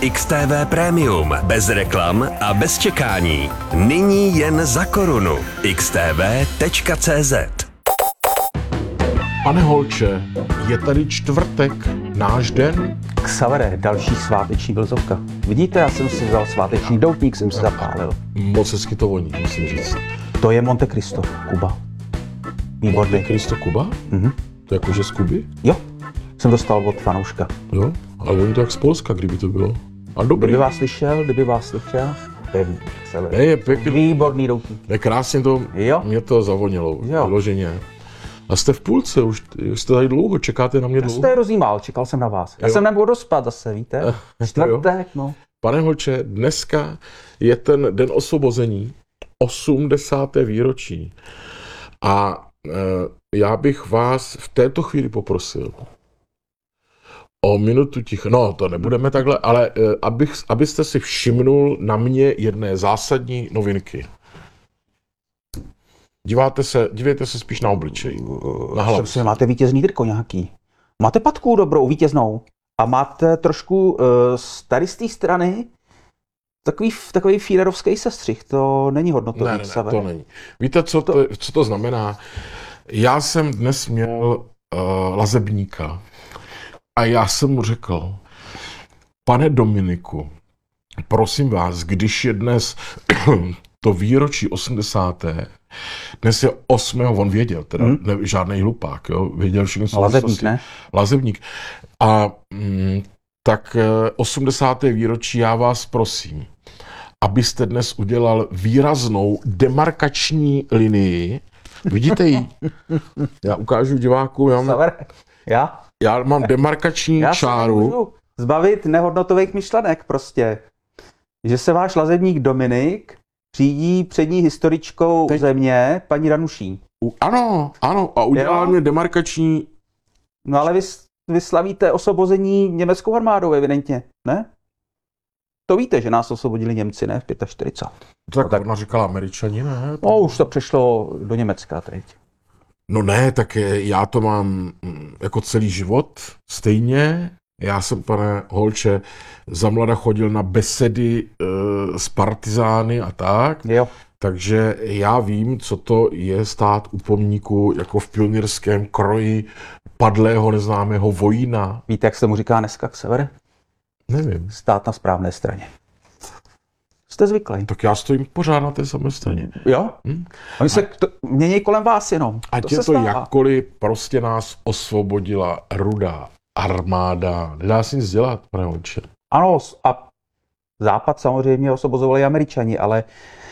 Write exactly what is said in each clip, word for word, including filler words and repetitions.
X T V Premium. Bez reklam a bez čekání. Nyní jen za korunu. x t v tečka c z. Pane Holče, je tady čtvrtek, náš den? Xavere, další sváteční vlzovka. Vidíte, já jsem si vzal sváteční doutník, jsem si zapálil. Moc hezky to voní, musím říct. To je Monte Cristo, Kuba. Výborný. Monte Cristo Kuba? Mhm. To je jakože z Kuby? Jo, jsem dostal od fanouška. Jo, ale oni to jak z Polska, kdyby to bylo. A dobrý. Kdyby vás slyšel, kdyby vás slyšel. Pevný, Ne, je pěkný. Výborný doutník. Je krásně to, Jo. mě to zavonilo, Jo. vyloženě. A jste v půlce, už, už jste tady dlouho, čekáte na mě Já dlouho? jsem tady rozjímal, čekal jsem na vás. Já Jo. jsem nemohl dospat zase, víte? Čtvrtek, no. Pane Holče, dneska je ten den osvobození, osmdesáté výročí. A e, já bych vás v této chvíli poprosil o minutu ticha. No, to nebudeme takhle, ale e, abych, abyste si všimnul na mě jedné zásadní novinky. Díváte se, dívejte se spíš na obličej, na hlavu. Jsem si, máte vítězný triko nějaký. Máte patku dobrou, vítěznou. A máte trošku uh, z tady z té strany takový, takový fílerovský sestřih. To není hodnotový. Ne, ne, ne, to není. Víte, co to, co to znamená? Já jsem dnes měl uh, lazebníka a já jsem mu řekl, pane Dominiku, prosím vás, když je dnes to výročí osmdesáté Dnes je osmého on věděl, teda hmm. ne, žádnej hlupák, jo, věděl všechno. Lazebník, ne? Lazebník. A mm, tak osmdesáté výročí já vás prosím, abyste dnes udělal výraznou demarkační linii. Vidíte ji? Já ukážu divákům. Já mám, Já? já mám demarkační Já čáru. můžu zbavit nehodnotových myšlenek prostě. Že se váš lazebník Dominik řídí přední historičkou Teď. země, paní Danuší. U, ano, ano, a udělal mě demarkační... No ale vy, vy slavíte osvobození německou armádou, evidentně, ne? To víte, že nás osvobodili Němci, ne? V čtyřicátém pátém Tak, no, tak ona říkala Američani, ne? No, už to přešlo do Německa teď. No ne, tak já to mám jako celý život stejně. Já jsem, pane Holče, za mlada chodil na besedy e, s partizány a tak. Jo. Takže já vím, co to je stát u pomníku jako v pionýrském kroji padlého neznámého vojína. Víte, jak se mu říká dneska Xaver? Nevím. Stát na správné straně. Jste zvyklý. Tak já stojím pořád na té samé straně. Jo? Hm? Oni se to, mění kolem vás jenom. Ať to je to stává. jakkoliv, prostě nás osvobodila Rudá armáda. Nedá se nic dělat, pane Holče. Ano, a Západ samozřejmě osvobozovali Američani, ale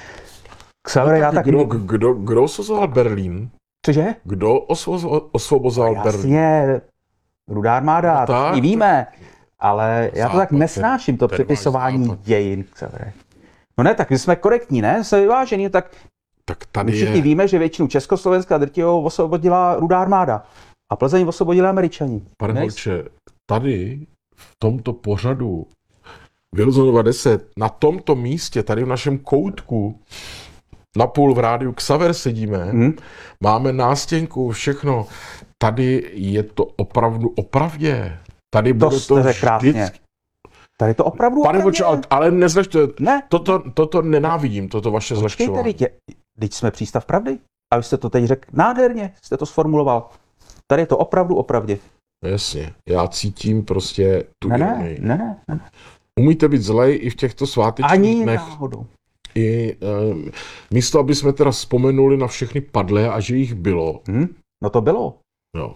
Xaver, no, já tak... Kdo, kdo, kdo osvobozoval Berlín? Cože? Kdo osvobozoval no, Berlín? Jasně, Rudá armáda, no, to tak, všichni víme. Ale já to západ, tak nesnáším, to ten, přepisování ten dějin, Xaver. No ne, tak my jsme korektní, ne? Jsme vyvážení, tak, tak tady my všichni je... víme, že většinu Československa drtivou osvobodila Rudá armáda. A Plzeň osvobodili Američani. Pane Holče, tady v tomto pořadu Wilsonova deset, na tomto místě, tady v našem koutku, napůl v rádiu Xaver sedíme, hmm. máme nástěnku, všechno. Tady je to opravdu opravdě. Tady to bude to krásně. vždycky. Tady to opravdu Pane Holče, ale, ale nezlešte, ne. toto, toto nenávidím, toto vaše zlehčování. Teď jsme přístav pravdy. A vy jste to teď řekl nádherně, jste to sformuloval. Tady je to opravdu opravdě. Jasně, já cítím prostě tu ne, ironii. Ne, ne, ne. Umíte být zlej i v těchto svátečních Ani dnech. náhodou. I e, místo, aby jsme teda vzpomenuli na všechny padlé a že jich bylo. Hmm? No to bylo. Jo.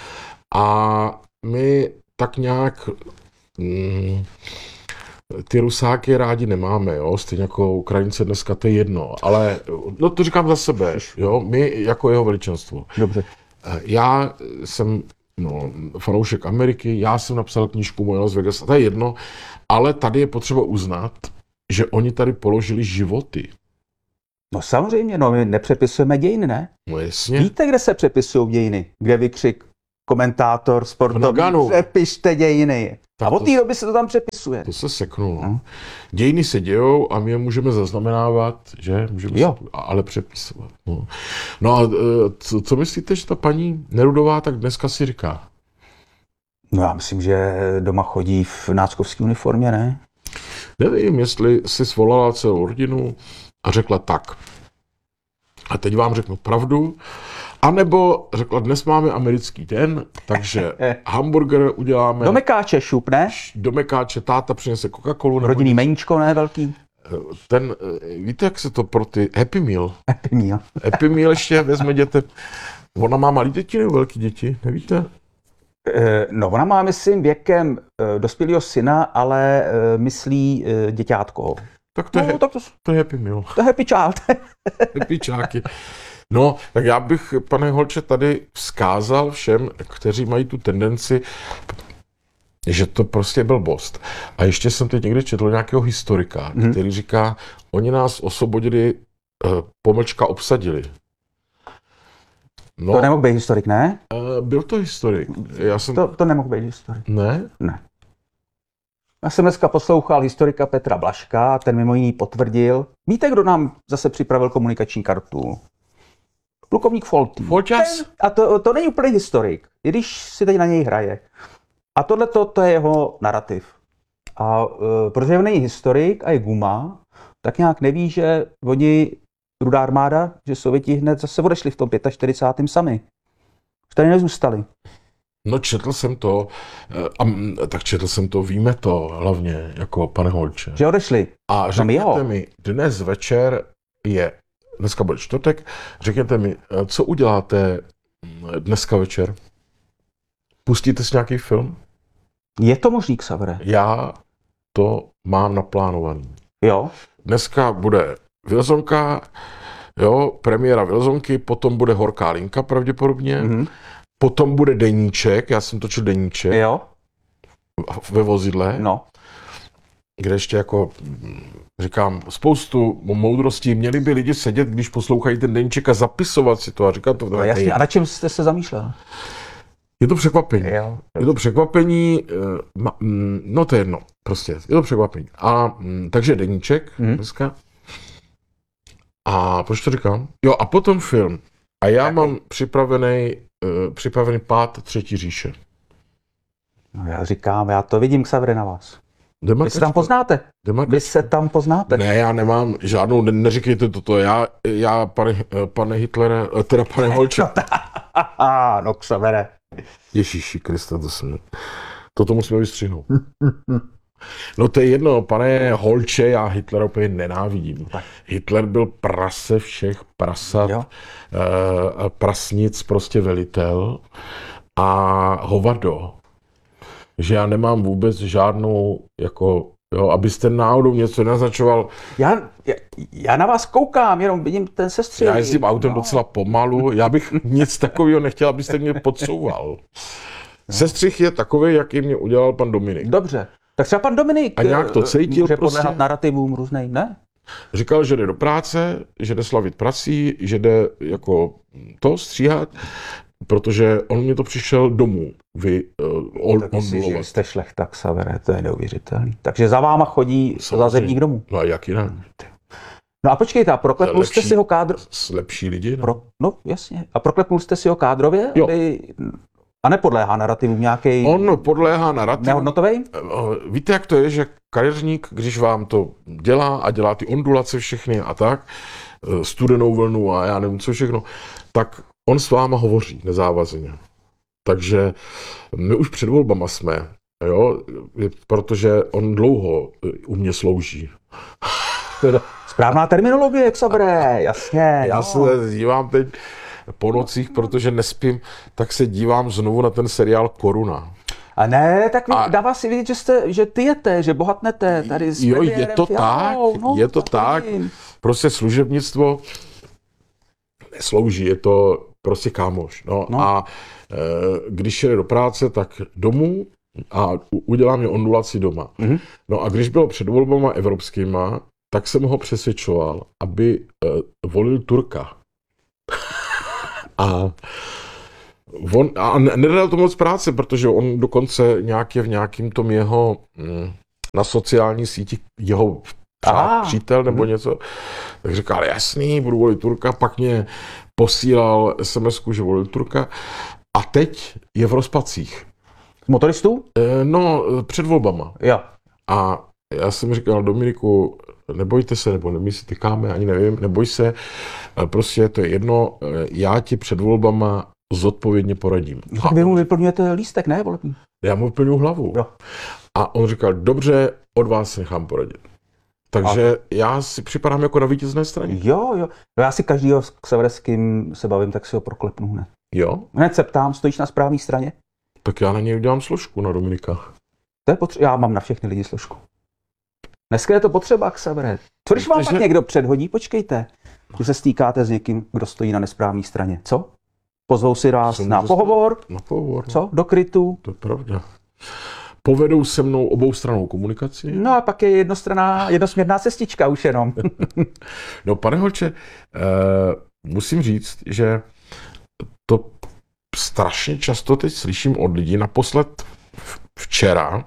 A my tak nějak mm, ty Rusáky rádi nemáme, jo, stejně jako Ukrajince dneska, to je jedno, ale no to říkám za sebe, jo, my jako jeho veličenstvo. Dobře. Já jsem no, fanoušek Ameriky, já jsem napsal knížku Moje Las Vegas, to je jedno, ale tady je potřeba uznat, že oni tady položili životy. No samozřejmě, no my nepřepisujeme dějiny, ne? No jasně. Víte, kde se přepisují dějiny? Kde vykřik komentátor sportovní, přepište dějiny. Tak a od té doby se to tam přepisuje. To se seknulo. Hmm. Dějiny se dějou a my je můžeme zaznamenávat, že? Můžeme jo. Se, ale přepisovat. No, no a co, co myslíte, že ta paní Nerudová tak dneska si říká? No já myslím, že doma chodí v náckovské uniformě, ne? Nevím, jestli si svolala celou rodinu a řekla tak. A teď vám řeknu pravdu. A nebo řekla, dnes máme americký den, takže hamburger uděláme. Do mekáče šup, ne? Do mekáče táta přinese Coca-Colu. Rodinný meníčko, ne velký? Ten, víte, jak se to pro ty Happy Meal? Happy Meal. Happy Meal ještě vezme dětem. Ona má malý děti nebo velký děti, nevíte? No, ona má, myslím, věkem dospělého syna, ale myslí děťátko. Tak to je, no, tak to, to je Happy Meal. To je Happy Child. Happy čáky. No, tak já bych, pane Holče, tady vzkázal všem, kteří mají tu tendenci, že to prostě blbost. A ještě jsem teď někdy četl nějakého historika, hmm. který říká, oni nás osvobodili, pomlčka obsadili. No, to nemohl být historik, ne? Byl to historik. Já jsem... to, to nemohl být historik. Ne? Ne. Já jsem dneska poslouchal historika Petra Blažka, ten mimo jiný potvrdil. Víte, kdo nám zase připravil komunikační kartu? Plukovník Foltý. Folťas? A to, to není úplně historik, i když si teď na něj hraje. A tohle to je jeho narrativ. A uh, protože on není historik a je guma, tak nějak neví, že oni, Rudá armáda, že Sověti hned zase odešli v tom čtyřicátém pátém sami. Už tady nezůstali. No četl jsem to, a, tak četl jsem to, víme to hlavně, jako pane Holče. Že odešli. A řekněte mi, dnes večer je, dneska bude čtvrtek, řekněte mi, co uděláte dneska večer? Pustíte si nějaký film? Je to možný, Xavere? Já to mám naplánovaný. Jo? Dneska bude Vilzonka, jo, premiéra Vilzonky, potom bude Horká linka pravděpodobně, mm-hmm. potom bude deníček, já jsem točil deníček. Jo? Ve vozidle. No. Kde ještě jako, říkám, spoustu moudrostí. Měli by lidi sedět, když poslouchají ten deníček a zapisovat si to a říkat to. No, jasně, a na čem jste se zamýšlel? Je to překvapení. Jo. Je to překvapení, no to je jedno, prostě, je to překvapení. A takže deníček hmm. dneska. A proč to říkám? Jo, a potom film. A já Jaký? mám připravený, uh, připravený pád Třetí říše. No já říkám, já to vidím, Xavere, na vás. Demarkačka. Vy se tam poznáte. Demarkačka. Vy se tam poznáte. Ne, já nemám žádnou, ne, neříkejte toto. Já, já pane, pane Hitlere, teda pane Holče. No, Xavere. Ježíši Krista, to jsem... Toto musíme vystřihnout. No to je jedno, pane Holče, já Hitlera úplně nenávidím. Tak. Hitler byl prase všech prasat, uh, prasnic, prostě velitel a hovado. Že já nemám vůbec žádnou, jako, jo, abyste náhodou něco naznačoval. Já, já, já na vás koukám, jenom vidím ten sestřih. Já jezdím autem no. docela pomalu, já bych nic takového nechtěl, abyste mě podsouval. No. Sestřih je takový, jaký mě udělal pan Dominik. Dobře. Tak třeba pan Dominik a nějak to cítil může prostě. podléhat narrativům různej, ne? Říkal, že jde do práce, že jde slavit prací, že jde jako to stříhat, protože on mě to přišel domů. Vy, uh, tak si, že jste šlechta, Xavere, to je neuvěřitelný. Takže za váma chodí lazebník domů. No a jak jinak? No a počkejte, a proklepnul jste si ho kádr... Lepší lidi, no. Pro... No jasně. A proklepnul jste si ho kádrově? Jo. Aby... A nepodléhá narrativu nějaký. On podléhá narrativu. Nehodnotovej? Víte, jak to je, že kadeřník, když vám to dělá a dělá ty ondulace všechny a tak, studenou vlnu a já nevím co všechno, tak on s váma hovoří nezávazně. Takže my už před volbama jsme, jo, protože on dlouho u mě slouží. Správná terminologie, Xavere, jasně. Já se dívám teď po nocích, protože nespím, tak se dívám znovu na ten seriál Koruna. A ne, tak vy, a... dává si vidět, že, jste, že ty jete, že bohatnete tady s Jo, je to Fialou. tak, no, je to tak. Nevím. Prostě služebnictvo neslouží, je to prostě kámoš. No, no. A e, když jde do práce, tak domů a udělá mě ondulaci doma. Mm-hmm. No a když bylo před volbama evropskýma, tak jsem ho přesvědčoval, aby e, volil Turka. A, on, a nedal to moc práce, protože on dokonce nějak je v nějakým tom jeho, na sociální síti, jeho přát, přítel nebo něco, tak říkal, jasný, budu volit Turka, pak mě posílal es em esku, že volil Turka a teď je v rozpacích. Motoristů? No, před volbama. Jo. A já jsem říkal, Dominiku, nebojte se, nebo my si tykáme, ani nevím, neboj se, prostě to je jedno, já ti před volbama zodpovědně poradím. No, tak vy mu vyplňujete lístek, ne? Volební. Já mu vyplňuji hlavu. Jo. A on říkal, dobře, od vás se nechám poradit. Takže a... já si připadám jako na vítězné straně. Jo, jo. Já si každýho, s kým se bavím, tak si ho proklepnu hned. Jo? Hned se ptám, stojíš na správné straně? Tak já na něj udělám složku, na Dominika. To je potřeba. Já mám na všechny lidi složku. Dneska je to potřeba, Xavere. Co když vám Takže... pak někdo předhodí? Počkejte. Že se stýkáte s někým, kdo stojí na nesprávné straně. Co? Pozvou si vás Jsem na pohovor? Na pohovor. Co? Do krytu? To je pravda. Povedou se mnou oboustrannou komunikaci. No a pak je jednostranná, jednosměrná cestička už jenom. No, pane Holče, eh, musím říct, že to strašně často teď slyším od lidí. Naposled včera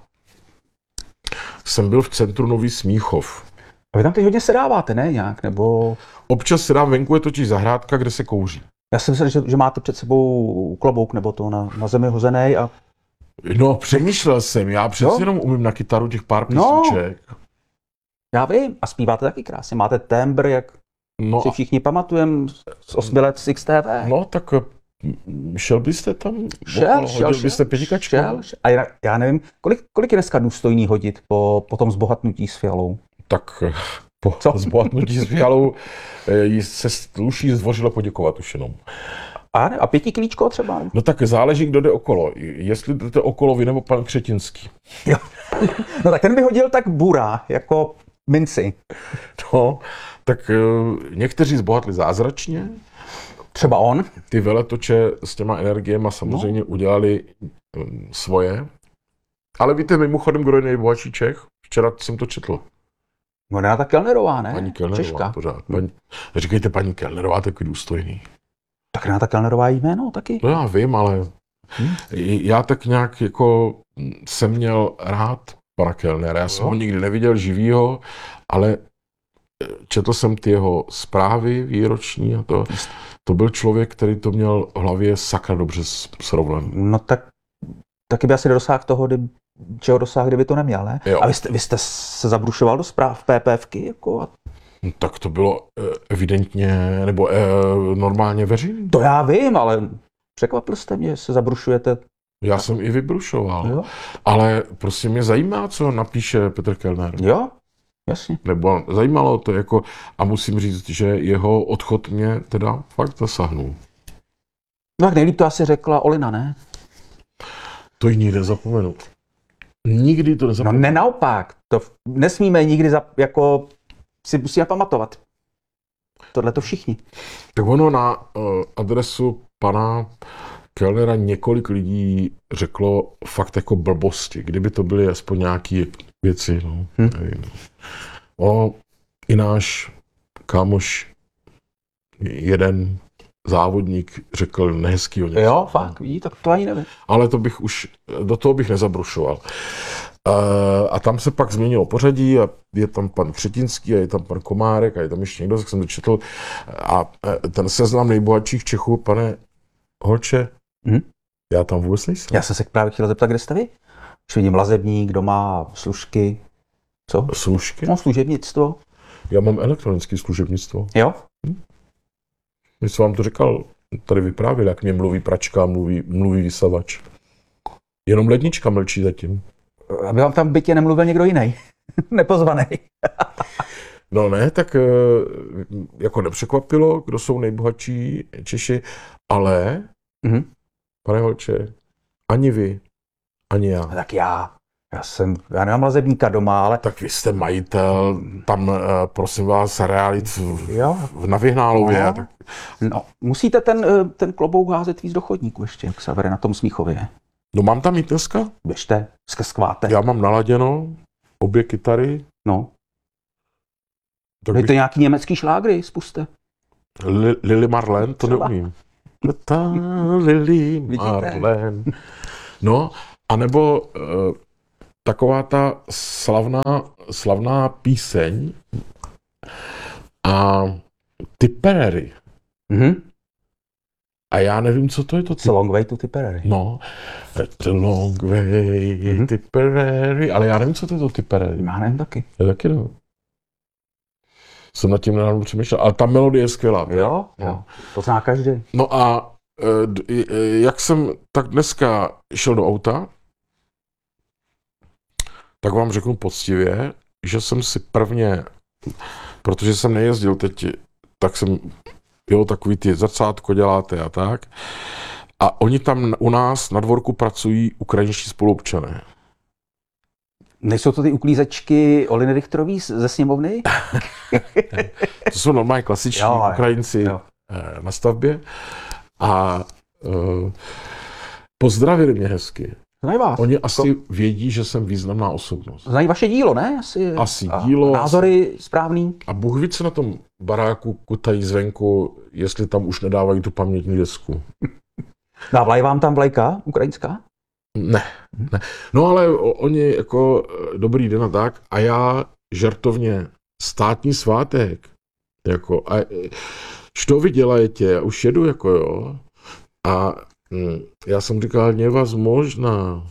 jsem byl v centru Nový Smíchov. A vy tam teď hodně sedáváte, ne? Nějak, nebo... Občas sedám venku, je totiž zahrádka, kde se kouří. Já jsem myslel, že, že máte před sebou klobouk nebo to na, na zemi hozený a... No, přemýšlel jsem, já přece Jo? jenom umím na kytaru těch pár No. písniček. Já vím. A zpíváte taky krásně. Máte tembr, jak No, si všichni pamatujeme z osmi let z X T V. no, tak mm, šel byste tam? Šel, okolo, šel, hodil šel, byste pětikačku? šel, šel. A já, já nevím, kolik, kolik je dneska důstojný hodit po, po tom zbohatnutí s Fialou? Tak eh, po Co? zbohatnutí s Fialou eh, jí se sluší zdvořile poděkovat už jenom. A, ne, a pěti klíčko třeba? No tak záleží, kdo jde okolo. Jestli jdete okolo vy nebo pan Křetinský. Jo. No tak ten vyhodil tak bura, jako minci. No, tak eh, někteří zbohatli zázračně, Třeba on. ty veletoče s těma energiema samozřejmě no. udělali um, svoje. Ale víte mimochodem, kdo je nejbohatší Čech? Včera jsem to četl. No Renata Kellnerová, ne? Paní Kellnerová, Češka. pořád. Paní, říkejte paní Kellnerová, takový důstojný. Tak Renata Kellnerová je jméno taky. No já vím, ale Hmm. já tak nějak jako jsem měl rád pana Kellnera. Já jsem Jo. ho nikdy neviděl živýho, ale četl jsem ty jeho zprávy výroční a to, to byl člověk, který to měl v hlavě sakra dobře srovnaný. No tak taky by asi nedosáhl toho, kdy, čeho dosáhl, kdyby to neměl, ne? Jo. A vy jste, vy jste se zabrušoval do zpráv PPFky, jako a No, tak to bylo eh, evidentně, nebo eh, normálně veřejný. to já vím, ale překvapil jste mě, že se zabrušujete. Já jsem i vybrušoval, Jo, ale prostě mě zajímá, co napíše Petr Kellner. jo, jasně. Nebo zajímalo to jako, a musím říct, že jeho odchod mě teda fakt zasáhnul. No tak nejlíp to asi řekla Olina, ne? To ji nikdy nezapomenu. Nikdy to No nezapomenu. ne naopak, to v- nesmíme nikdy za, jako si musíme pamatovat. Tohle to všichni. Tak ono na uh, adresu pana Kellnera několik lidí řeklo fakt jako blbosti, kdyby to byly aspoň nějaké věci. No. Hm. Nevím. Ono, i náš kámoš, jeden závodník řekl nehezkýho něco. Jo, fakt, vidí, tak to ani nevím. Ale to bych už, do toho bych nezabrušoval. Uh, a tam se pak změnilo pořadí a je tam pan Křetinský a je tam pan Komárek a je tam ještě někdo, tak jsem to četl. A uh, ten seznam nejbohatších Čechů, pane Holče, Hm? já tam vůbec nejsem. Já jsem se právě chtěl zeptat, kde jste vy? Už vidím Lazebník, kdo má služky. Co? Služky? No, služebnictvo. Já mám elektronické služebnictvo. Jo? My jsem vám to říkal, tady vyprávěl, jak mě mluví pračka, mluví, mluví vysavač. Jenom lednička mlčí zatím. Aby vám tam v bytě nemluvil někdo jiný. Nepozvaný. No ne, tak eh, jako nepřekvapilo, kdo jsou nejbohatší Češi, ale, Mhm. pane Holče, ani vy, ani já. Tak já. Já jsem, já nemám Lazebníka doma, ale... Tak vy jste majitel, tam, eh, prosím vás, realit v, Jo. v na Vyhnálově. No. Tak, No, musíte ten, eh, ten klobouk házet víc do chodníku ještě, jak se vede na tom Smíchově. no mám tam jít dneska, Běžte, skváte. já mám naladěno obě kytary. No, Tak dejte nějaký německý šlágry, spuste. Li, Lily Marlene, to Třeba. neumím. Ta Lily Vidíte? Marlene. No, anebo uh, taková ta slavná, slavná píseň a Tipperary. Mhm. A já nevím, co to je to. It's a long way to Tipperary. No, it's a long way Mhm. Tipperary, ale já nevím, co to je to Tipperary. Já nevím taky. Já taky no. Jsem nad tím nedávno přemýšlel, ale ta melodie je skvělá. Jo, No. jo. To zná každý. No a e, d- e, jak jsem tak dneska šel do auta, tak vám řeknu poctivě, že jsem si prvně, protože jsem nejezdil teď, tak jsem, jo, takový ty zrcátko děláte a tak. A oni tam u nás na dvorku pracují ukrajinští spoluobčané. Nejsou to ty uklízečky Oliny Richterový z- ze sněmovny? To jsou normálně klasiční Jo, jo, Ukrajinci jo. eh, na stavbě. A uh, pozdravili mě hezky. Znají vás. Oni asi vědí, že jsem významná osobnost. Znají vaše dílo, ne? Asi, Asi a dílo, názory správný. A Bůh ví, co na tom baráku kutají zvenku, jestli tam už nedávají tu pamětní desku. Dávají vám tam vlajka ukrajinská? Ne, ne. No ale o- oni jako eh, dobrý den a tak. A já žartovně státní svátek. Jako, a eh, što vy dělajete? Já už jedu, jako jo. A hm, já jsem říkal, mě vás možná.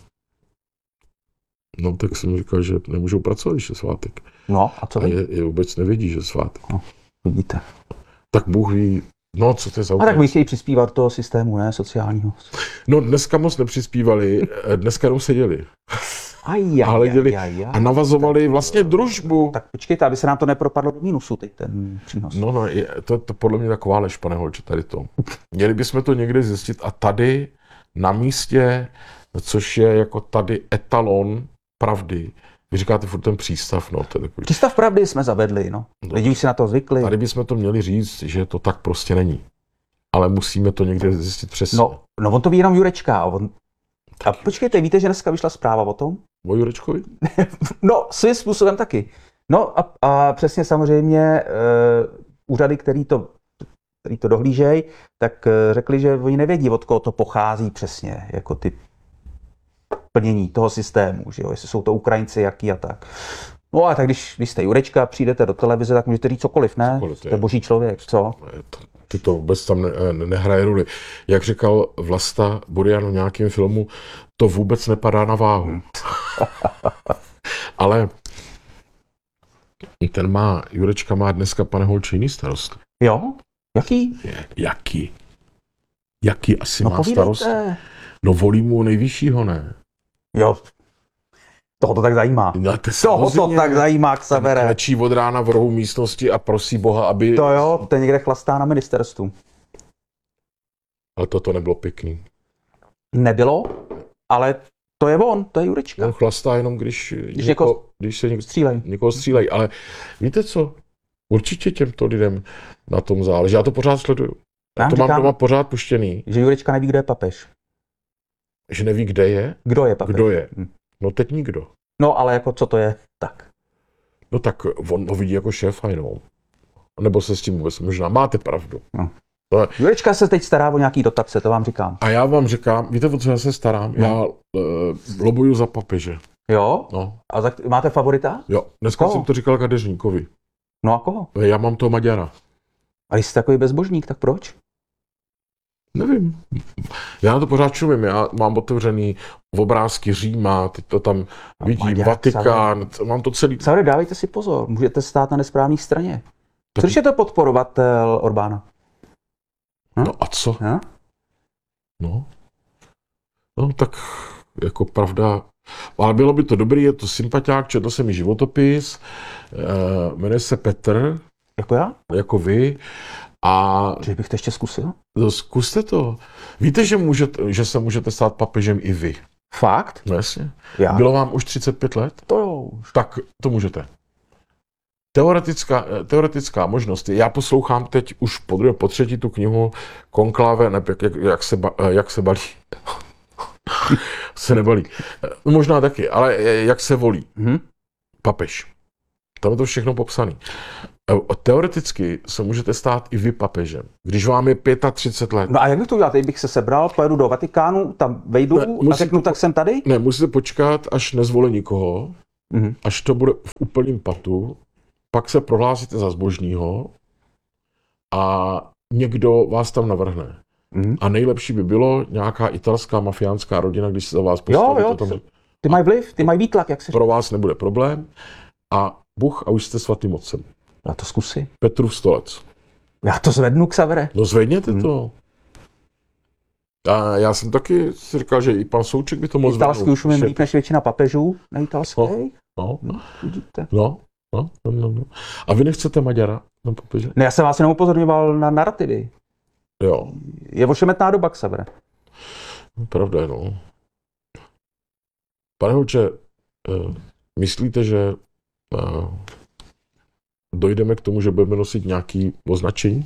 No tak jsem říkal, že nemůžou pracovat, když je svátek. No, a co A vy? je, je vůbec nevědí, že je svátek. Vidíte. Tak Bůh ví, no co to je za A tak útok. vy chtějí přispívat do toho systému, ne? Sociálního. No dneska moc nepřispívali, eh, dneska jenom seděli. Aj, Ale aj, děli- aj, aj, A navazovali vlastně družbu. Tak počkejte, aby se nám to nepropadlo do mínusu, teď ten přínos. No, no, je, to je to podle mě taková lež, pane Holče, tady to. Měli bychom to někde zjistit a tady na místě, což je jako tady etalon pravdy. Vy říkáte furt ten přístav, no, to je takový. Přístav pravdy jsme zavedli, no. No. Lidi už si na to zvykli. Tady bychom to měli říct, že to tak prostě není. Ale musíme to někde zjistit přesně. No, no, on to ví jenom Jurečka. A, on... a počkejte, víte, že dneska vyšla zpráva o tom? O Jurečkovi? No, svým způsobem taky. No a, a přesně samozřejmě e, úřady, který to, který to dohlížejí, tak e, řekli, že oni nevědí, od koho to pochází přesně, jako ty plnění toho systému, že jo, jestli jsou to Ukrajinci, jaký a tak. No a tak když, když jste Jurečka, přijdete do televize, tak můžete říct cokoliv, ne? Cokoliv, Jste boží člověk, co? Ty to vůbec tam ne, ne, nehraje roli. Jak říkal Vlasta Burian v nějakém filmu, to vůbec nepadá na váhu. Ale ten má, Jurečka má dneska, pane Holče, jiný starost. Jo? Jaký? Je, jaký? Jaký asi No má starost? povídejte. No volí mu nejvyššího, ne? Jo. Toho to tak zajímá. No, to Toho to samozřejmě tak zajímá, Xavere. klečí od rána v rohu místnosti a prosí Boha, aby... To jo, ten někde chlastá na ministerstvu. Ale toto nebylo pěkný. Nebylo, ale to je on, to je Jurečka. On chlastá jenom, když, Když něko, někoho- když se něk, Střílej. někoho střílejí. Ale víte co? Určitě těmto lidem na tom záleží. Já to pořád sleduju. Já Já to mám říkám, doma pořád puštěný, že Jurečka neví, kdo je papež. že neví, kde je, Kdo je papež? kdo je. Hm. No teď nikdo. No ale jako co to je, tak. No tak on ho vidí jako šéfa jenom. Nebo se s tím vůbec možná máte pravdu. No. No, Jurečka se teď stará o nějaký dotace, to vám říkám. a já vám říkám, víte, o co já se starám? No. Já uh, lobuju za papeže. Jo? No, A za, máte favorita? jo. Dneska Koho? jsem to říkal Kadeřníkovi. No a koho? Já mám toho Maďara. A když jste takový bezbožník, tak proč? Nevím. Já na to pořád čumím. Já mám otevřený obrázky Říma, teď to tam vidím, Maďar, Vatikán, mám to celý. Xavere, dávejte si pozor, můžete stát na nesprávné straně. Tak- Což je to podporovatel Orbána? No a co? Ja? No. No tak jako pravda. Ale bylo by to dobrý, je to sympatiák, četl jsem mi životopis, uh, jmenuje se Petr, Jako já? jako vy. A Že bych to ještě zkusil? no, zkuste to. Víte, že, můžete, že se můžete stát papežem i vy? Fakt? No jasně. Já? Bylo vám už třicet pět let? To jo. Tak to můžete. Teoretická, teoretická možnost je, já poslouchám teď už po druhé, po třetí tu knihu Konklave, ne, jak, jak, jak, se, ba, jak se balí. se nebalí. No, možná taky, ale jak se volí. Mhm. Papež. Tam je to všechno popsané. Teoreticky se můžete stát i vy papežem, když vám je třicet pět let. No a jak bych to udělal? Teď bych se sebral, pojedu do Vatikánu, tam vejdu Ne, a musíte řeknu, po- tak jsem tady? Ne, musíte počkat, až nezvolí nikoho, Mhm. až to bude v úplném patu, pak se prohlásíte za zbožního a někdo vás tam navrhne. Mm. A nejlepší by bylo nějaká italská mafiánská rodina, když se za vás postaví. Jo, jo, to tam, ty mají vliv, ty mají výtlak, jak se pro vás nebude problém. A Bůh a už jste svatým otcem. Já to zkusím. Petrův stolec. Já to zvednu, Xavere. No zvedněte to. A já jsem taky si říkal, že i pan Souček by to mohl Italský zvednout. už umím Že- líp než většina papežů na italských. No, No, vidíte. no, no, no, no, no. A vy nechcete Maďara na papeže? Ne, já jsem vás jenom upozorňoval na narrativy. Jo, Je ošemetná doba, Xavere. pravda je, no. Pane Hoče, eh, myslíte, že eh, dojdeme k tomu, že budeme nosit nějaký označení?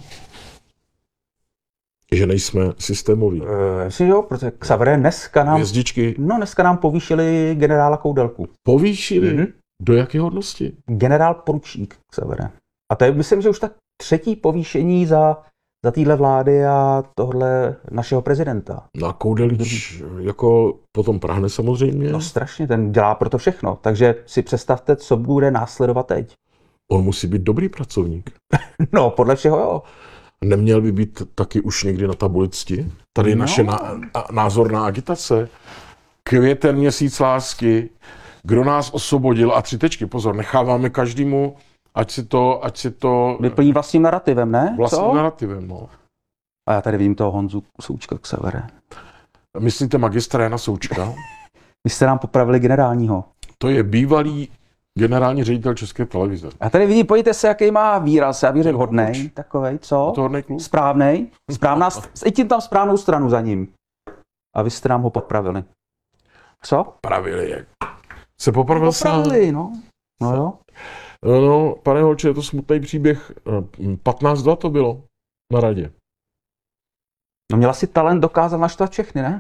Že nejsme systémoví? Uh, myslím, jo, protože Xavere dneska nám, Hvězdičky no, dneska nám povýšili generála Koudelku. povýšili Mhm. do jaké hodnosti? Generál poručík, Xavere. A to je, myslím, že už tak třetí povýšení za, za téhle vlády a tohle našeho prezidenta. Na Koudelič jako potom prahne samozřejmě. No strašně, ten dělá pro to všechno. Takže si představte, co bude následovat teď. On musí být dobrý pracovník. No, podle všeho jo. Neměl by být taky už někdy na tabulici? Tady je No. naše ná, a- názorná agitace. Květen, měsíc lásky, kdo nás osvobodil a tři tečky. Pozor, necháváme každému, ať si to, ať si to Vyplní vlastním narrativem, ne? vlastním Co? narrativem. No. A já tady vidím toho Honzu Součka, Xavere. Myslíte magistra Jana Součka? Vy jste nám popravili generálního. To je bývalý generální ředitel České televize. A tady vidím, pojďte se, jaký má výraz, já bych řekl hodnej, takovej, co? To hodnej kluk? Správnej, správná, i tím tam správnou stranu za ním. A vy jste nám ho popravili. Co? Pravili jak. Se popravil sám. Popravili, no. No jo. No, no, pane Holče, je to smutný příběh. patnáct dva to bylo na radě. No měla si talent dokázat naštvat všechny, ne?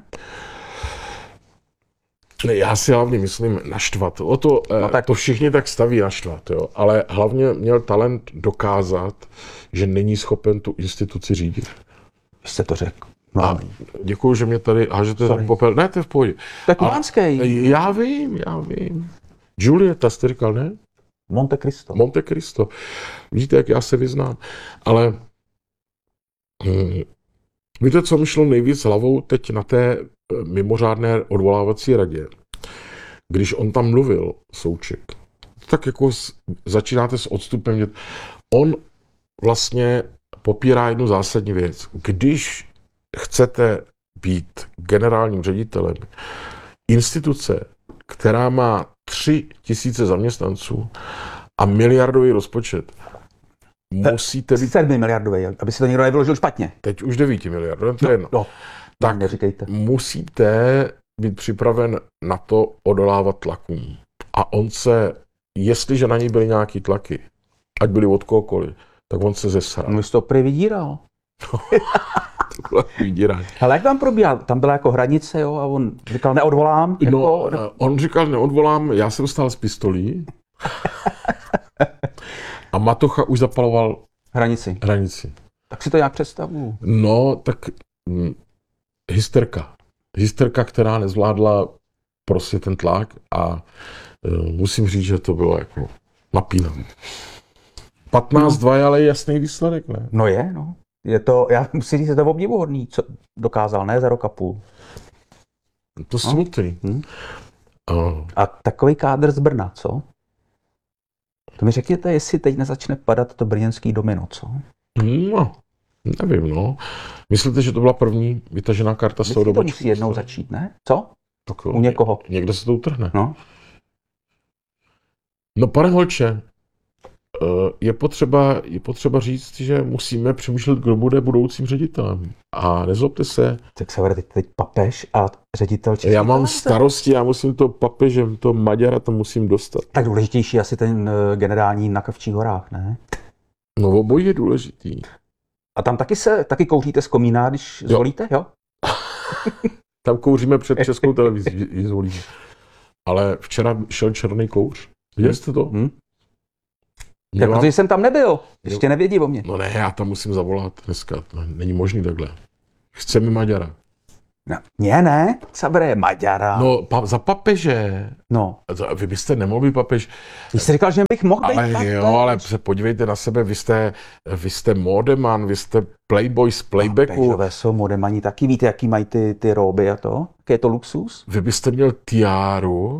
Ne, já si hlavně myslím naštvat. O to, No no, tak- to všichni tak staví naštvat, jo. Ale hlavně měl talent dokázat, že není schopen tu instituci řídit. Vy jste to řekl. No. A děkuju, že mě tady hážete Sorry. za popel. Ne, to je v pohodě. Tak Ale- Kumanský. Já vím, já vím. Julieta jste říkal, ne? Monte Cristo. Monte Cristo. Vidíte, jak já se vyznám. Ale hm, víte, co mi šlo nejvíc hlavou teď na té eh, mimořádné odvolávací radě? Když on tam mluvil, Souček, tak jako s, začínáte s odstupem. Dět. On vlastně popírá jednu zásadní věc. Když chcete být generálním ředitelem instituce, která má tři tisíce zaměstnanců a miliardový rozpočet, musíte být sedmi miliardový, aby si to někdo nevyložil špatně. teď už devíti miliard, no, to je jedno. No, Tak neříkejte. musíte být připraven na to odolávat tlakům. A on se, jestliže na něj byly nějaký tlaky, ať byly od kohokoliv, tak on se zesral. No, jsi to prý vydíral. To bylo vydírání. Ale jak tam probíhá? Tam byla jako hranice, jo, a on říkal, neodvolám. No, Jako, on říkal, neodvolám, já jsem stál s pistolí a Matocha už zapaloval hranici. hranici. Tak si to nějak představuju. No, tak hm, hysterka. Hysterka, která nezvládla prostě ten tlak a uh, musím říct, že to bylo jako napínavé. patnáct dva je ale jasný výsledek, ne? No je, no. Je to, já musím říct, že to je obdivuhodný, co dokázal, ne za rok a půl. To smutný. Hm. Uh, A takový kádr z Brna, co? To mi řekněte, jestli teď nezačne padat to brněnský domino, co? no, nevím, no. Myslíte, že to byla první vytažená karta z toho Myslíte, to dobačku? musí jednou začít, ne? Co? Tak jo, U někoho. Někde se to utrhne. No. No, pane Holče, eh, je potřeba, je potřeba říct, že musíme přemýšlet, kdo bude budoucím ředitelem. A nezlobte se, Tak se vede teď papež a ředitel České já mám televize. starosti, já musím to papežem, to Maďara, to musím dostat. Tak důležitější asi ten eh, generální na Kavčích horách, ne? No, obojí je důležitý. A tam taky se, taky kouříte z komína, když Jo. zvolíte, jo? Tam kouříme před Českou televizí, ji zvolíme. Ale včera šel černý kouř. Viděli jste to? Hm? Mě Tak vám- protože jsem tam nebyl. Ještě nevědí o mě. No ne, já tam musím zavolat dneska. To není možný takhle. Chceme Maďara. No, mě ne, Xavere je Maďara. No, pa, za papeže. no. Za- Vy byste nemohl být papež. Ty jsi říkal, že bych mohl být Ale papež. jo, ale se podívejte na sebe, vy jste, vy jste modeman, vy jste playboy z playbacku. Papežové jsou modemani taky, víte, jaký mají ty, ty róby a to? Jaký je to luxus? Vy byste měl tiáru,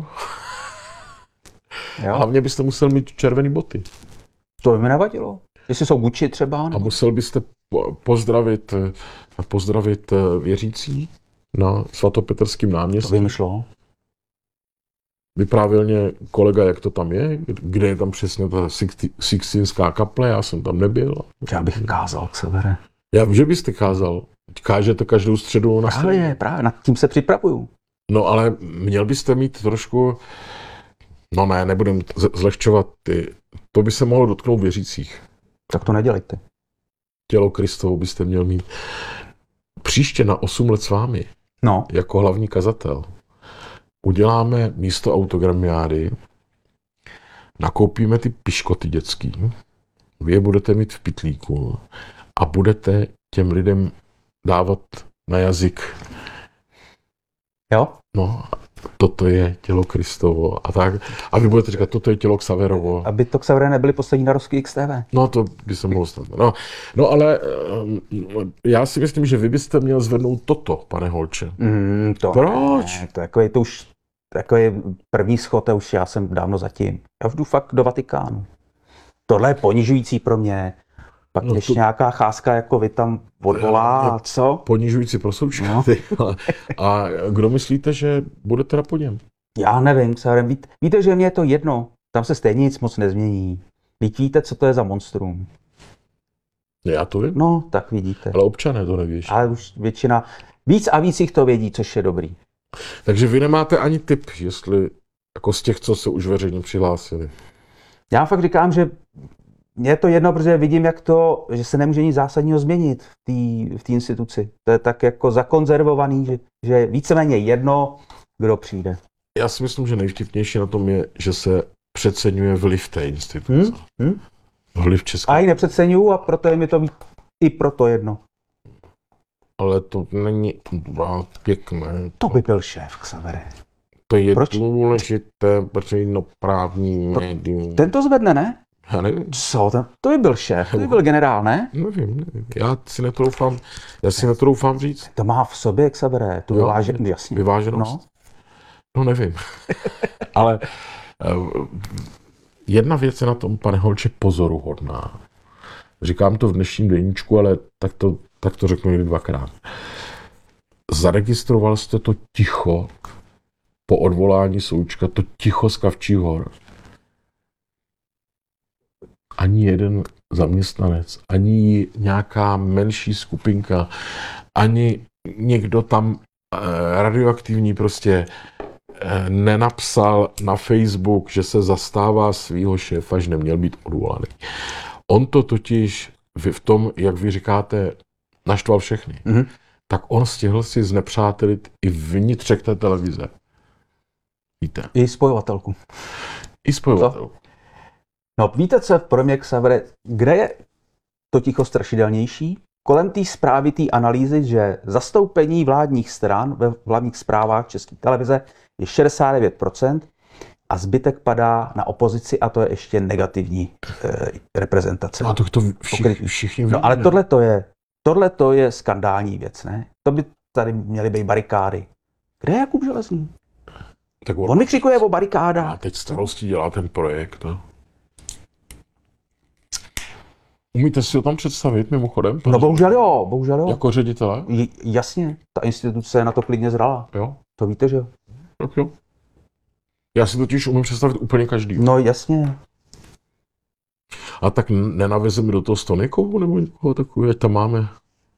Jo? hlavně byste musel mít červený boty. To by mi nevadilo. Jestli jsou Gucci třeba, A nebo... musel byste po- pozdravit, eh, pozdravit eh, věřící na svatopetrském to náměstí. by mi šlo. Vyprávěl mě kolega, jak to tam je, kde je tam přesně ta Sixti- Sixtinská kaple, já jsem tam nebyl. Já bych kázal, Xavere. Já vím, že byste kázal. Kážete každou středu na středu. Právě, právě, nad tím se připravuju. No ale měl byste mít trošku, no ne, nebudem z- zlehčovat ty, to by se mohlo dotknout věřících. Tak to nedělejte. Tělo Kristovo byste měl mít. Příště na osm let s vámi, No, jako hlavní kazatel, uděláme místo autogramiády, nakoupíme ty piškoty dětský, vy je budete mít v pytlíku a budete těm lidem dávat na jazyk, jo? no, toto je tělo Kristovo a tak. A vy budete říkat, toto je tělo Xaverovo. Aby to, Xavere, nebyly poslední narozky X T V. No to by se mohlo stát. No, no ale um, já si myslím, že vy byste měl zvednout toto, pane Holče. Mm, to Proč? Ne, to, jako je to už takový první schod, to už já jsem dávno zatím. Já už jdu fakt do Vatikánu. Tohle je ponižující pro mě. Pak No ještě to- nějaká cházka, jako vy tam odvolá a co? Ponižující pro součka. No. No. A kdo myslíte, že bude teda po něm? Já nevím, Xavere, víte, víte, že mě je to jedno. Tam se stejně nic moc nezmění. Vždyť víte, co to je za monstrum. Já to vím, No, tak vidíte. ale občané to neví. Ale už většina, víc a víc jich to vědí, což je dobrý. Takže vy nemáte ani tip, jestli jako z těch, co se už veřejně přihlásili. Já fakt říkám, že mně je to jedno, protože vidím, jak to, že se nemůže nic zásadního změnit v té v té instituci. To je tak jako zakonzervovaný, že, že je víceméně jedno, kdo přijde. Já si myslím, že nejvtipnější na tom je, že se přeceňuje vliv té instituce. Hm? Hm? Vliv České. A ji nepřeceňuju a proto je mi to ví- i proto jedno. Ale to není ah, pěkné. To by byl šéf, Xavere. To je Proč? důležité veřejnoprávní To- médium. Ten to zvedne, ne? Já nevím, Co? Ten, to by byl šéf, to by byl generál, ne? nevím, nevím. Já si netroufám, já si netroufám říct. To má v sobě, Xavere, tu Jo, vyváže, jasně. Vyváženost? No. No nevím. Ale eh, jedna věc je na tom, pane Holče, pozoruhodná. Říkám to v dnešním deníčku, ale tak to, tak to řeknu někdy dvakrát. Zaregistroval jste to ticho po odvolání Součka, to ticho z Kavčích hor. Ani jeden zaměstnanec, ani nějaká menší skupinka, ani někdo tam eh, radioaktivní prostě eh, nenapsal na Facebook, že se zastává svýho šéfa, že neměl být odvolaný. On to totiž v v tom, jak vy říkáte, naštval všechny. Mhm. Tak on stihl si znepřátelit i vnitřek té televize. Víte? I spojovatelku. I spojovatel. No víte, co je pro mě, Xavere, kde je to ticho strašidelnější? Kolem té zprávy, té analýzy, že zastoupení vládních stran ve vládních zprávách České televize je šedesát devět procent a zbytek padá na opozici a to je ještě negativní e, reprezentace. A to, to Pokrytí. všichni, všichni No ale tohle to je, tohle to je skandální věc, ne? To by tady měly být barikády. Kde je Jakub Železný? tak On vykřikuje o a barikádách. teď starosti dělá ten projekt. No. Umíte si ho tam představit mimochodem? No bohužel jo, bohužel jo. Jako ředitele? J- jasně, ta instituce je na to klidně zrala. Jo? To víte, že jo? Tak jo. Já si totiž umím představit úplně každý. No jasně. A tak nenavezeme do toho Stonikovou nebo někoho takového, ať tam máme.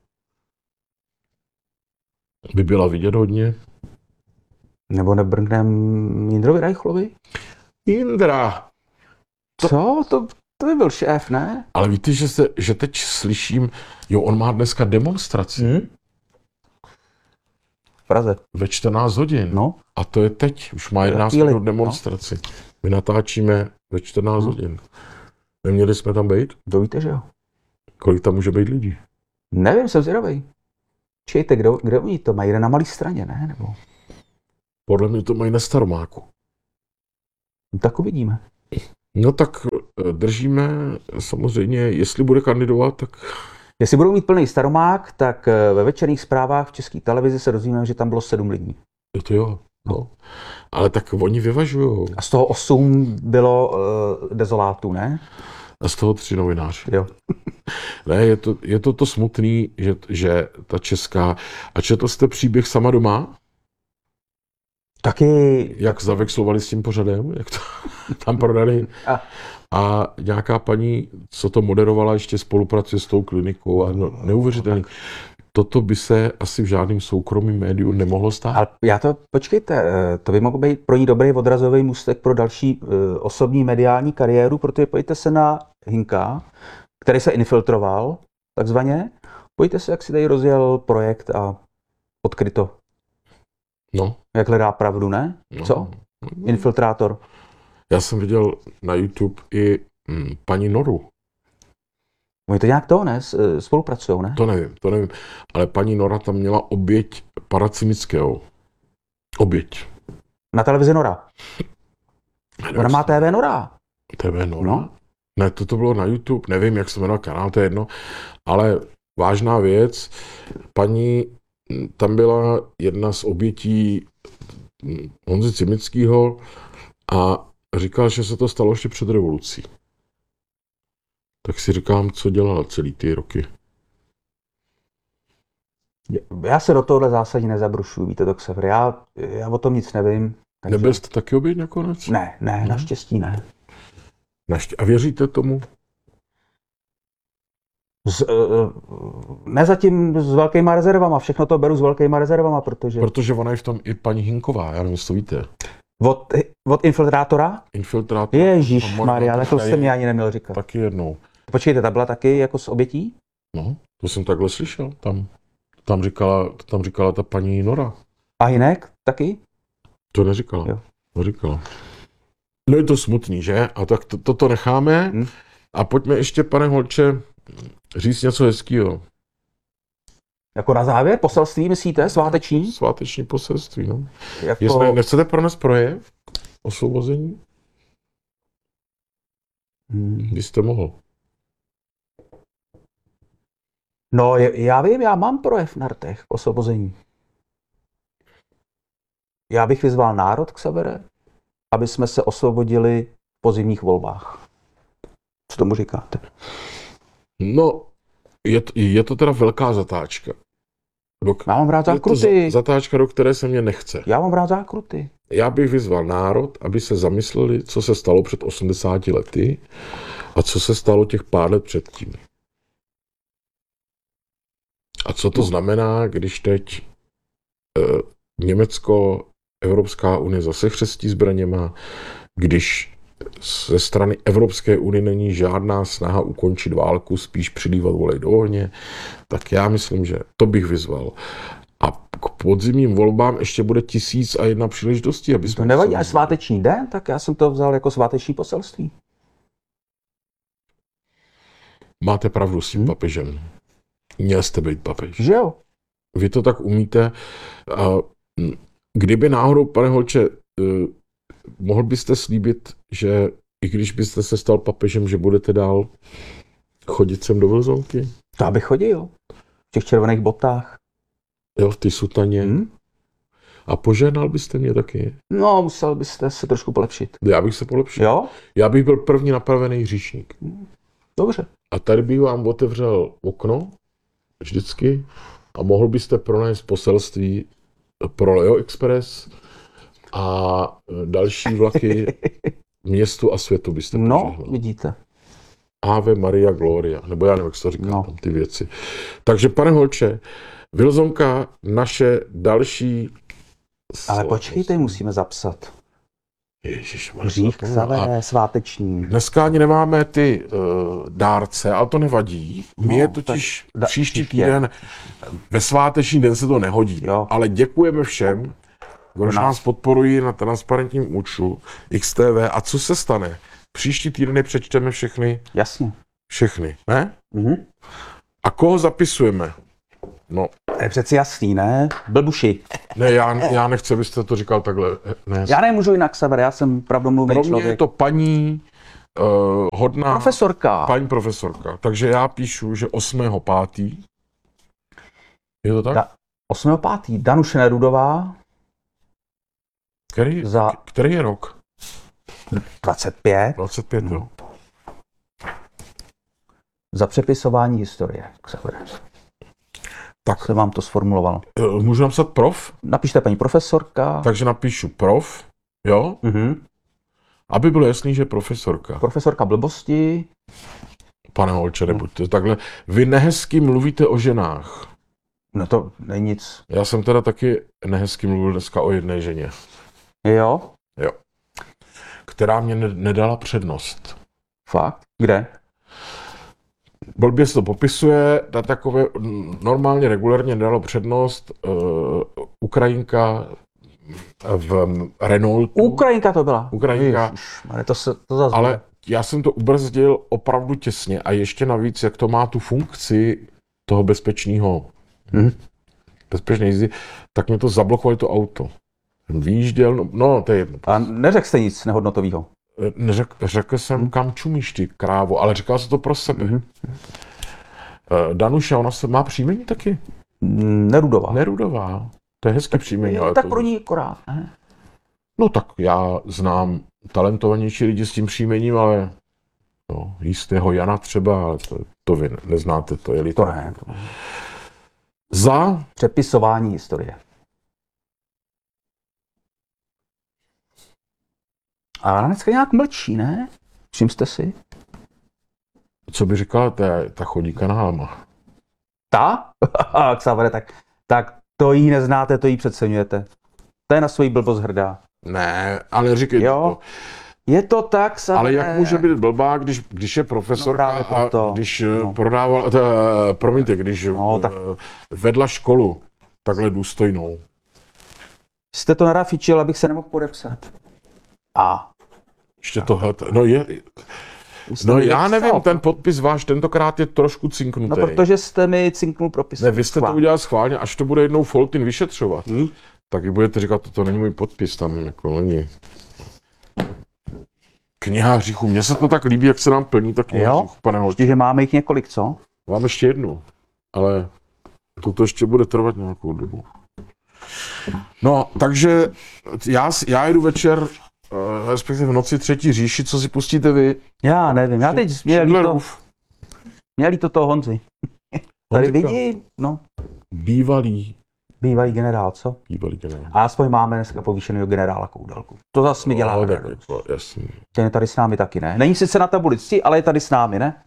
By byla vidět hodně. Nebo nebrnknem Jindrovi Reichlovi? Jindra! Co? To, to by byl šéf, ne? Ale víte, že, se, že teď slyším, jo, on má dneska demonstraci Hm? V Praze. ve čtrnáct hodin. No. A to je teď, už má jedenáct chvíli, minut demonstraci. My natáčíme ve čtrnáct hodin. Neměli jsme tam být? To víte, že jo? Kolik tam může být lidí? Nevím, jsem zvědavej. Čejte, kde, kde oni to mají? Jde na malý straně, ne? Nebo... Podle mě to mají na Staromáku. No, tak uvidíme. No tak držíme samozřejmě, jestli bude kandidovat, tak... Jestli budou mít plný Staromák, tak ve večerních zprávách v České televizi se dozvíme, že tam bylo sedm lidí. Jo, to jo. No. Ale tak oni vyvažujou. A z toho osm bylo uh, dezolátů, ne? A z toho tři novináři. Jo. Ne, je to, je to to smutný, že, že ta česká... A četl jste příběh Sama doma? Taky... Jak zavexlovali s tím pořadem? Jak to tam prodali? A, A nějaká paní, co to moderovala, ještě spolupracuje s tou klinikou. A no, neuvěřitelný. Toto by se asi v žádném soukromém médiu nemohlo stát. ale já to, počkejte, eh, to by mohl být pro ní dobrý odrazový můstek pro další uh, osobní mediální kariéru, protože pojďte se na Hinka, který se infiltroval, takzvaně. Pojďte se, jak si tady rozjel projekt a odkryto. No. Jak hledá pravdu, ne? no. Co? Infiltrátor. Já jsem viděl na YouTube i hm, paní Noru. Oni to nějak to, ne? Spolupracují, ne? To nevím, to nevím. Ale paní Nora tam měla oběť paracynického. Oběť. Na televizi Nora. Ona má T V Nora. T V Nora? No. Ne, toto bylo na YouTube, nevím, jak se jmenoval kanál, to je jedno. Ale vážná věc, paní, tam byla jedna z obětí Honzy Cimického a říkal, že se to stalo ještě před revolucí. Tak si říkám, co dělala celý ty roky. Já se do tohohle zásadně nezabrušuju, víte to, Xaver. Já, já o tom nic nevím. Takže... Nebyl jste taky oběť nakonec? Ne, ne, naštěstí ne. Naště... A věříte tomu? Z, uh, ne zatím s velkýma rezervama, všechno to beru s velkýma rezervama, protože... Protože ona je v tom i paní Hinková, já nevím, jestli to víte. Od, od infiltrátora? Infiltrátor. Ježíš A Maria, možná tak to taky jste mi ani neměl říkat. Taky jednou. Počkejte, ta byla taky jako s obětí? No, to jsem takhle slyšel. Tam, tam, říkala, tam říkala ta paní Nora. A Hinek taky? To neříkala. Jo. To říkala. No je to smutný, že? A tak to, toto necháme. Hmm. A pojďme ještě, pane Holče, říct něco hezkýho. Jako na závěr? Poselství, myslíte? Sváteční? Sváteční poselství, no. Jako... Jestli nechcete pronést projev osvobození? Hmm. Když jste mohl. No, já vím, já mám projev na rtech k osvobození. Já bych vyzval národ, Xavere, aby jsme se osvobodili v pozimních volbách. Co tomu říkáte? No, je to, je to teda velká zatáčka. Do, Já mám rád zákruty. za, zatáčka, do které se mě nechce. Já mám rád zákruty. Já bych vyzval národ, aby se zamysleli, co se stalo před osmdesáti lety a co se stalo těch pár let předtím. A co to no. znamená, když teď eh, Německo, Evropská unie zase chřestí zbraněma, když ze strany Evropské unie není žádná snaha ukončit válku, spíš přilívat olej do ohně, tak já myslím, že to bych vyzval. A k podzimním volbám ještě bude tisíc a jedna příležitostí, aby jsme... To nevadí, až sváteční den, tak já jsem to vzal jako sváteční poselství. Máte pravdu s tím hmm. papežem. Měl jste být papež. Že jo? Vy to tak umíte. A kdyby náhodou, pane Holče, mohl byste slíbit, že i když byste se stal papežem, že budete dál chodit sem do Vlzonky? To abych chodil. V těch červených botách. Jo, v ty sutaně. Hmm? A požehnal byste mě taky? No, musel byste se trošku polepšit. Já bych se polepšil. Jo? Já bych byl první napravený hříšník. Dobře. A tady bych vám otevřel okno, vždycky, a mohl byste pronést poselství pro Leo Express a další vlaky městu a světu byste No, požehnal. vidíte. Ave Maria Gloria, nebo já nevím, jak se to říká, No. tam ty věci. Takže, pane Holče, Vilzonka, naše další... Ale počkejte, musíme zapsat. Ježiš, Hřích Xavere, sváteční. Dneska ani nemáme ty uh, dárce, ale to nevadí. No, My je totiž da- příští příště. týden, ve sváteční den se to nehodí. Jo. Ale děkujeme všem, kdo nás. nás podporují na transparentním účtu X T V. A co se stane? Příští týden je přečteme všechny, Jasně. všechny, ne? Mhm. A koho zapisujeme? No, To je přeci jasný, ne? Blbuši. ne, já, já nechci, abyste to říkal takhle. Ne, Já nemůžu jinak, Sever, já jsem pravdomluvný pro mě člověk. je to paní uh, hodná Profesorka. paní profesorka. Takže já píšu, že osmého pátého Je to tak? Da- osmého pátého Danuše Nerudová Který, za který je rok? dvacet pět dvacet pět, jo. za přepisování historie. Severe. Tak, Jsem vám to sformuloval. uh, můžu napsat prof? Napište paní profesorka. Takže napíšu prof, jo? Mhm. Aby bylo jasný, že je profesorka. Profesorka blbosti. Pane Holče, nebuďte takhle. Vy nehezky mluvíte o ženách. No to není nic. Já jsem teda taky nehezky mluvil dneska o jedné ženě, Jo? jo. Která mě ne- nedala přednost. Fakt? Kde? Blbě se to popisuje, na takové normálně, regulérně nedalo přednost uh, Ukrajinka v Renaultu. Ukrajinka to byla. Ukrajinka. Ježišmarja, to se to zase. Ale já jsem to ubrzdil opravdu těsně a ještě navíc, jak to má tu funkci toho bezpečného, Mhm. bezpečné jízdy, tak mě to zablokovalo to auto. Jsem vyjížděl, no, no to je jedno. A neřekl jste nic nehodnotového. Neřekl, řekl jsem, kam čumíš ty, krávo, ale říkal jsem to pro sebe. Mhm. Uh, Danuša, ona se má příjmení taky. Nerudová. Nerudová. To je hezký příjmení. Ale tak to... pro ní akorát, ne? No tak já znám talentovanější lidi s tím příjmením, ale no, jistého Jana třeba, ale to, to vy neznáte, to je To litera. ne. To... Za Přepisování historie. A dneska nějak mlčí, ne? Čím jste si? co by říkala, ta, ta chodí kanálama. Ta? Xavere, tak, tak to jí neznáte, to jí přeceňujete. To je na svoji blbost hrdá. Ne, ale říkej Jo, to. je to tak, Xavere. Ale jak může být blbá, když, když je profesorka No právě proto. a když No. no. prodával, ta, promiňte, když No, no, tak- tak... vedla školu takhle důstojnou. Jste to narafičil, abych se nemohl podepsat. A. Ještě tohle, no je, Jste no mi já nepsal. nevím, ten podpis váš tentokrát je trošku No cinknutý. protože jste mi cinknul propis. Ne, vy jste to udělal schválně, až to bude jednou Foltin vyšetřovat, Hmm? tak vy budete říkat, to, to není můj podpis, tam jako není. Kniha hříchu, mně se to tak líbí, jak se nám plní ta kniha Jo? hříchu, pane Holče. Že máme jich několik, co? Mám ještě jednu, ale toto ještě bude trvat nějakou dobu. No, takže já, já jedu večer, uh, respektive v noci třetí říši, co si pustíte vy? Já nevím, já teď měl to, Schindlerův měl to toho Honzy. Tady Honzika. vidí, no, Bývalý, bývalý generál, co? bývalý generál. A aspoň máme dneska povýšenýho generála Koudelku. To zase mi dělá No, tak radost. jako, jasný. Ten je tady s námi taky, ne? Není sice na tabulici, ale je tady s námi, ne?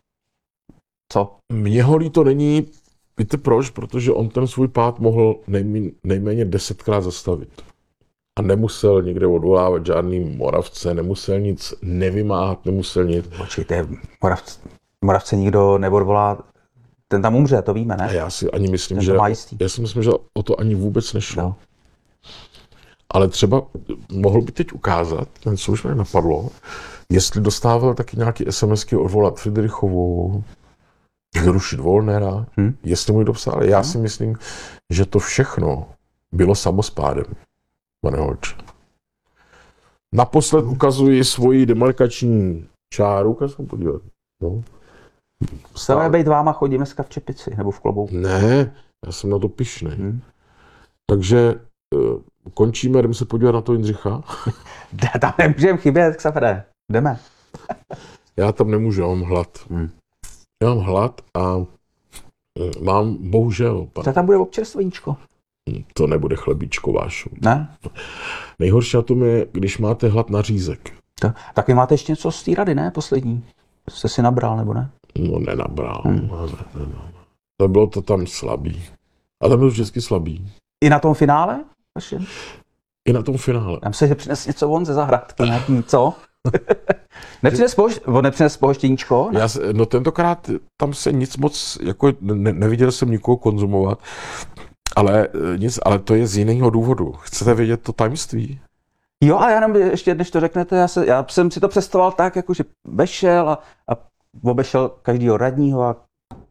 Co? Mně ho líto není, víte proč? Protože on ten svůj pád mohl nejméně, nejméně desetkrát zastavit. A nemusel někde odvolávat žádný Moravce, nemusel nic nevymáhat, nemusel nic. Počkejte, Moravce, Moravce nikdo neodvolá, ten tam umře, to víme, A ne? já si ani myslím, Ten že... to má jistý. Já si myslím, že o to ani vůbec nešlo. No. Ale třeba mohl by teď ukázat, ten co už mě napadlo, jestli dostával taky nějaký SMSky odvolat Friedrichovou, zrušit Wollnera, Hm? jestli mu to psali. Já si myslím, že to všechno bylo samospádem, pane Holč. Naposled ukazuji svoji demarkační čáru, ukaž se podívat. No. Chceme být váma chodím dneska v čepici, nebo v klobouku. Ne, já jsem na to pyšnej. Hm? Takže uh, končíme, jdeme se podívat na to Jindřicha. Tam nemůžeme chybět, Xavere. Jdeme. Já tam nemůžu, já mám hlad. Hm. Já mám hlad a eh, mám, bohužel, Co pan, tam bude občerstveníčko? to nebude chlebíčko vášu. Ne? Nejhorší na tom je, když máte hlad na řízek. To, taky máte ještě něco z té rady, ne? Poslední. Jste si nabral, nebo ne? No nenabral. Hmm. Ne, ne, ne. To bylo to tam slabý. A tam byl vždycky slabý. I na tom finále? Vaše? I na tom finále. Já myslím, že přines něco von ze zahrádky, nějaký, co? nepřines, pohoš, on nepřines pohoštěníčko? Ne? Já, se- no tentokrát tam se nic moc, jako ne, neviděl jsem nikoho konzumovat, ale eh, nic, ale to je z jiného důvodu. Chcete vědět to tajemství? Jo, a já jenom ještě, než to řeknete, já, se, já jsem si to představoval tak, jako že vešel a, a obešel každýho radního a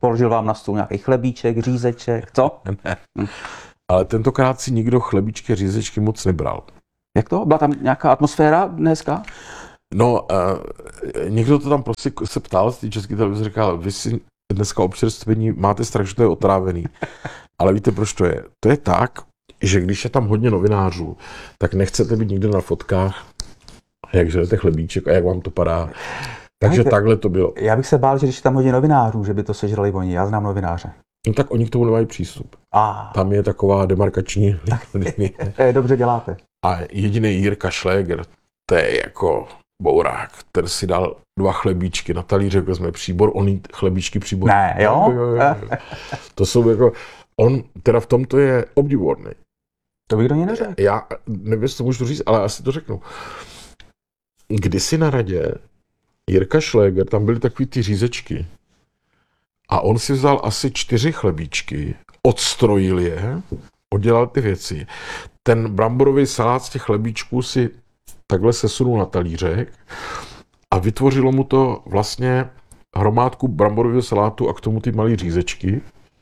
Položil vám na stůl nějaký chlebíček, řízeček, co? Ne. Ale tentokrát si nikdo chlebíčky, řízečky moc nebral. Jak to? Byla tam nějaká atmosféra dneska? No, uh, někdo to tam prostě se ptal z té české televize, říkal, vy si dneska občerstvení máte strach, že to je otrávený. Ale víte, proč to je? To je tak, že když je tam hodně novinářů, tak nechcete být nikde na fotkách, jak žerete chlebíček a jak vám to padá. Takže Hejte, takhle to bylo. Já bych se bál, že když je tam hodně novinářů, že by to sežrali oni. Já znám novináře. No tak oni k tomu nemají přístup. A Tam je taková demarkační linie. dobře děláte. A jediný Jirka Šléger, to je jako bourák, ten si dal dva chlebíčky na talířek, vezme příbor, on jí chlebíčky příbor. Ne, jo? jo, jo, jo. To jsou jako, on teda v tomto je obdivuhodný. To bych do něj neřekl. Já nevím, jestli to můžu říct, ale asi to řeknu. Kdysi na radě Jirka Šléger, tam byly takový ty řízečky a on si vzal asi čtyři chlebíčky, odstrojil je, oddělal ty věci. Ten bramborový salát z těch chlebíčků si takhle sesunul na talířek a vytvořilo mu to vlastně hromádku bramborového salátu a k tomu ty malé řízečky.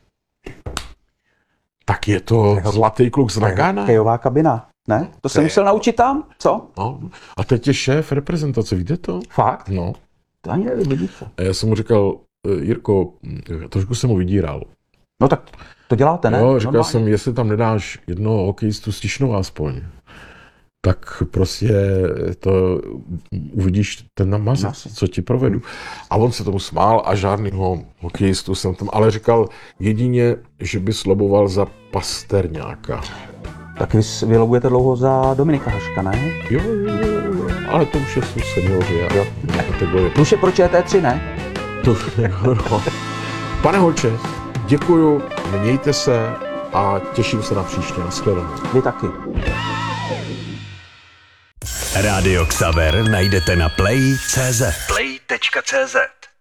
Tak je to zlatý kluk z Nagana. Kejová kabina, ne? To jsem musel naučit tam, co? No. A teď je šéf reprezentace, víte to? Fakt? No. To ani nevím, vidíte. A já jsem mu říkal, Jirko, trošku jsem ho vydíral. No tak to děláte, ne? Jo, říkal Normálně. jsem, jestli tam nedáš jednoho hokejistu stišnou aspoň, tak prostě to uvidíš ten namazec, co ti provedu. A on se tomu smál a žádnýho hokejistu jsem tam, ale říkal jedině, že by sloboval za Pasterňáka. Tak vy, vy lobujete dlouho za Dominika Haška, ne? Jo, jo, jo, jo, ale to už jsou seniori a Jo. takhle. To už je pro Č T tři, ne? To, no. Pane Holče, děkuju, mějte se a těším se na příště. Nashledanou. Vy taky. Rádio Xaver najdete na play tečka cé zet. play tečka cé zet